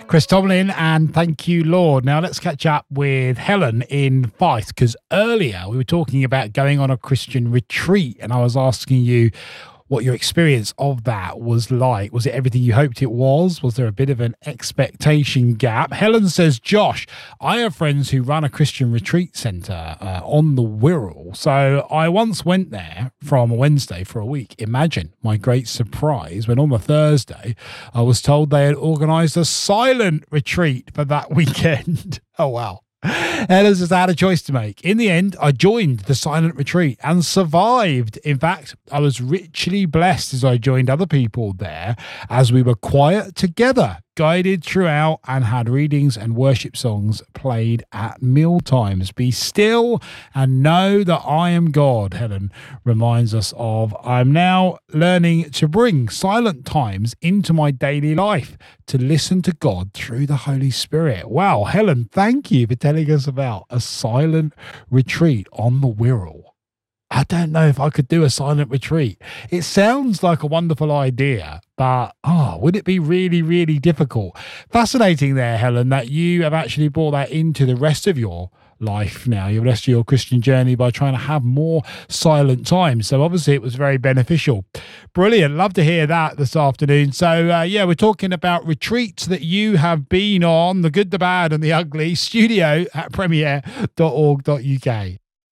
Chris Tomlin and Thank You, Lord. Now let's catch up with Helen in Fife, because earlier we were talking about going on a Christian retreat and I was asking you what your experience of that was like. Was it everything you hoped it was? Was there a bit of an expectation gap? Helen says, Josh, I have friends who run a Christian retreat centre on the Wirral. So I once went there from a Wednesday for a week. Imagine my great surprise when on the Thursday I was told they had organised a silent retreat for that weekend. Oh, wow. Helen just had a choice to make. In the end, I joined the silent retreat and survived. In fact, I was richly blessed as I joined other people there as we were quiet together, guided throughout, and had readings and worship songs played at meal times. Be still and know that I am God, Helen reminds us of. I'm now learning to bring silent times into my daily life to listen to God through the Holy Spirit. Wow, Helen, thank you for telling us about a silent retreat on the Wirral. I don't know if I could do a silent retreat. It sounds like a wonderful idea, but would it be really, really difficult? Fascinating there, Helen, that you have actually brought that into the rest of your life now, the rest of your Christian journey, by trying to have more silent time. So obviously it was very beneficial. Brilliant. Love to hear that this afternoon. So we're talking about retreats that you have been on, the good, the bad and the ugly. Studio at premier.org.uk.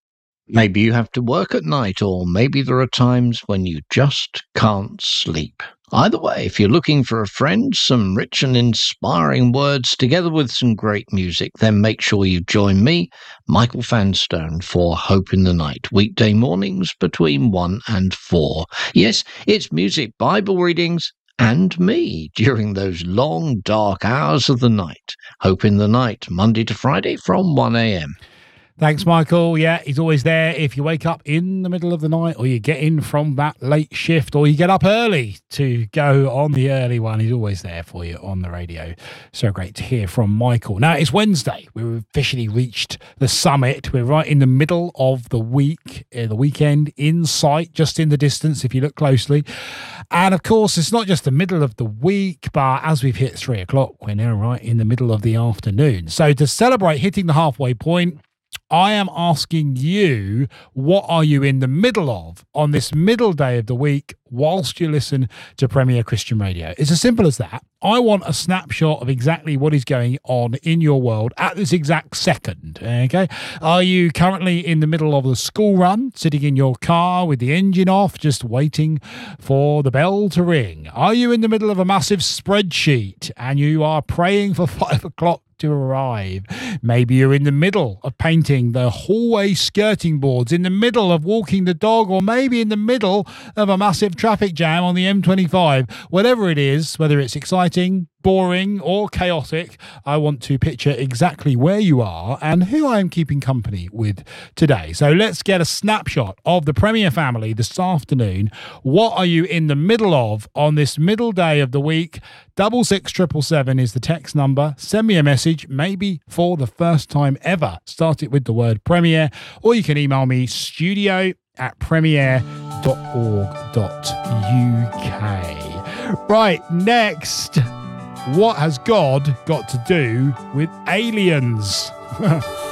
Maybe you have to work at night, or maybe there are times when you just can't sleep. Either way, if you're looking for a friend, some rich and inspiring words together with some great music, then make sure you join me, Michael Fanstone, for Hope in the Night, weekday mornings between 1 and 4. Yes, it's music, Bible readings, and me during those long, dark hours of the night. Hope in the Night, Monday to Friday from 1 a.m. Thanks, Michael. Yeah, he's always there if you wake up in the middle of the night or you get in from that late shift or you get up early to go on the early one. He's always there for you on the radio. So great to hear from Michael. Now, it's Wednesday. We've officially reached the summit. We're right in the middle of the week, the weekend in sight, just in the distance if you look closely. And, of course, it's not just the middle of the week, but as we've hit 3 o'clock, we're now right in the middle of the afternoon. So to celebrate hitting the halfway point, I am asking you, what are you in the middle of on this middle day of the week whilst you listen to Premier Christian Radio? It's as simple as that. I want a snapshot of exactly what is going on in your world at this exact second, okay? Are you currently in the middle of the school run, sitting in your car with the engine off, just waiting for the bell to ring? Are you in the middle of a massive spreadsheet and you are praying for 5 o'clock to arrive? Maybe you're in the middle of painting the hallway skirting boards, in the middle of walking the dog, or maybe in the middle of a massive traffic jam on the M25. Whatever it is, whether it's exciting, boring or chaotic, I want to picture exactly where you are and who I am keeping company with today. So let's get a snapshot of the Premier family this afternoon. What are you in the middle of on this middle day of the week? 66777 is the text number. Send me a message, maybe for the first time ever. Start it with the word Premier, or you can email me studio@premier.org.uk. Right, next. What has God got to do with aliens?